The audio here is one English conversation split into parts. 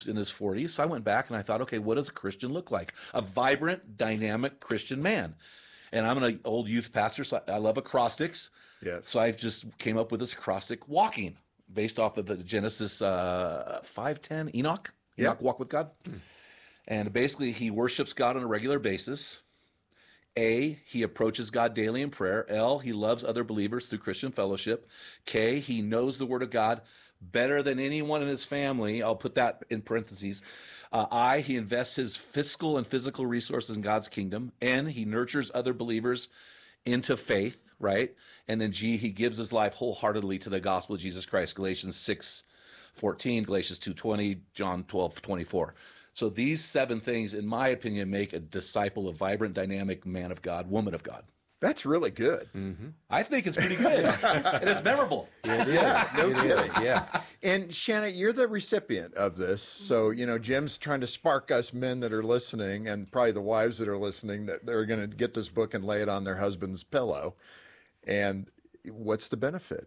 in his 40s. So I went back and I thought, okay, what does a Christian look like? A vibrant, dynamic Christian man. And I'm an old youth pastor, so I love acrostics. Yes. So I just came up with this acrostic, walking, based off of the Genesis 5:10, Enoch. Enoch walk with God. And basically, he worships God on a regular basis. A, he approaches God daily in prayer. L, he loves other believers through Christian fellowship. K, he knows the Word of God better than anyone in his family. I'll put that in parentheses. I, he invests his fiscal and physical resources in God's kingdom. N, he nurtures other believers into faith, right? And then G, he gives his life wholeheartedly to the gospel of Jesus Christ. Galatians 6:14, Galatians 2:20, John 12:24. So these 7 things, in my opinion, make a disciple a vibrant, dynamic man of God, woman of God. That's really good. I think it's pretty good. And it's memorable. It is. It is, yeah. And Shanna, you're the recipient of this. So, Jim's trying to spark us men that are listening, and probably the wives that are listening, that they're going to get this book and lay it on their husband's pillow. And what's the benefit?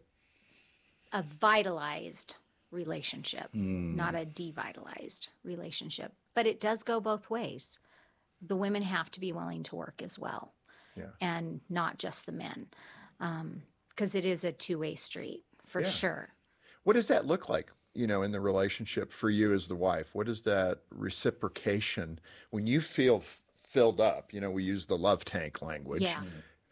A vitalized relationship, not a devitalized relationship. But it does go both ways. The women have to be willing to work as well, and not just the men, because it is a two-way street for sure. What does that look like, in the relationship for you as the wife? What is that reciprocation when you feel filled up? We use the love tank language. Yeah.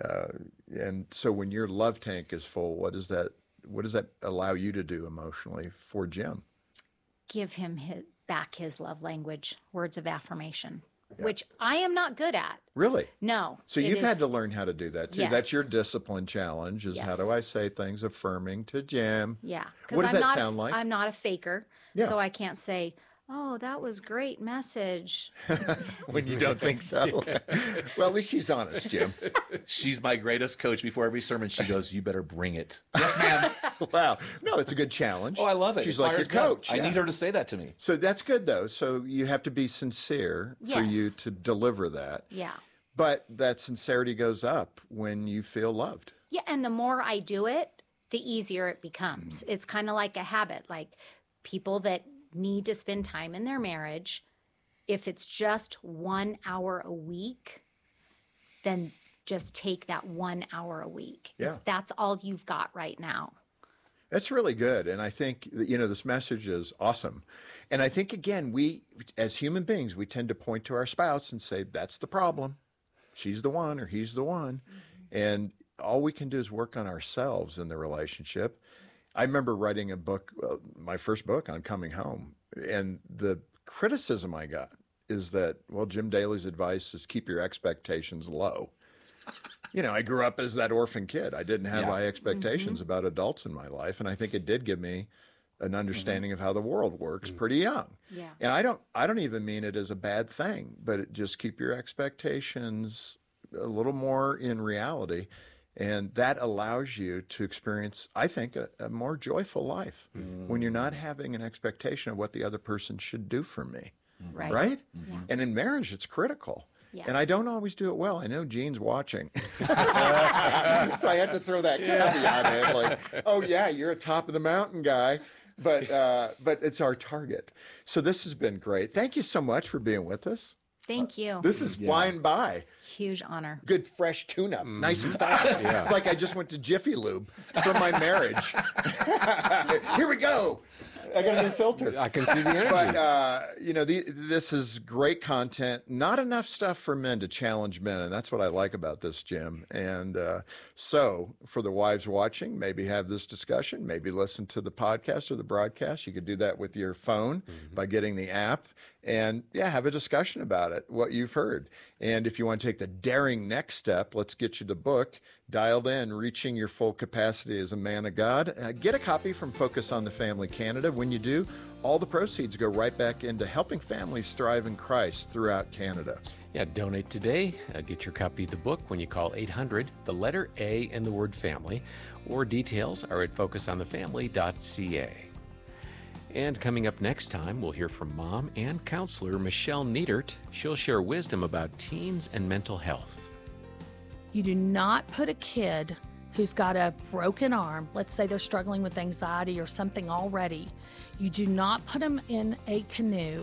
And so when your love tank is full, what does that allow you to do emotionally for Jim? Give him back his love language, words of affirmation, which I am not good at. Really? No. So you've had to learn how to do that too. Yes. That's your discipline challenge, is how do I say things affirming to Jim? Yeah. What does that sound like? I'm not a faker, so I can't say, oh, that was great message. When you don't think so. Well, at least she's honest, Jim. She's my greatest coach. Before every sermon, she goes, you better bring it. Yes, ma'am. Wow. No, it's a good challenge. Oh, I love it. She's It like your fires me up. coach. I need her to say that to me. So that's good, though. So you have to be sincere for you to deliver that. Yeah. But that sincerity goes up when you feel loved. Yeah, and the more I do it, the easier it becomes. It's kind of like a habit. Like people that need to spend time in their marriage, if it's just 1 hour a week, then just take that 1 hour a week. Yeah. If that's all you've got right now. That's really good. And I think, this message is awesome. And I think, again, we, as human beings, we tend to point to our spouse and say, that's the problem. She's the one or he's the one. And all we can do is work on ourselves in the relationship. I remember writing a book, my first book on coming home, and the criticism I got is that, Jim Daly's advice is keep your expectations low. I grew up as that orphan kid. I didn't have high expectations about adults in my life, and I think it did give me an understanding of how the world works pretty young. Yeah. And I don't even mean it as a bad thing, but just keep your expectations a little more in reality. And that allows you to experience, I think, a more joyful life when you're not having an expectation of what the other person should do for me. Right? Yeah. And in marriage, it's critical. Yeah. And I don't always do it well. I know Gene's watching. So I had to throw that caveat in, like, oh, yeah, you're a top of the mountain guy. But it's our target. So this has been great. Thank you so much for being with us. Thank you. This is flying by. Huge honor. Good fresh tune-up, nice and fast. It's like I just went to Jiffy Lube for my marriage. Here we go. I got a new filter. I can see the energy. But, this is great content. Not enough stuff for men to challenge men, and that's what I like about this, Jim. And so for the wives watching, maybe have this discussion, maybe listen to the podcast or the broadcast. You could do that with your phone by getting the app. And, have a discussion about it, what you've heard. And if you want to take the daring next step, let's get you the book, Dialed In, Reaching Your Full Capacity as a Man of God. Get a copy from Focus on the Family Canada. When you do, all the proceeds go right back into helping families thrive in Christ throughout Canada. Yeah, donate today. Get your copy of the book when you call 800, the letter A and the word family, or details are at focusonthefamily.ca. And coming up next time, we'll hear from mom and counselor Michelle Niedert. She'll share wisdom about teens and mental health. You do not put a kid who's got a broken arm, let's say they're struggling with anxiety or something already, you do not put them in a canoe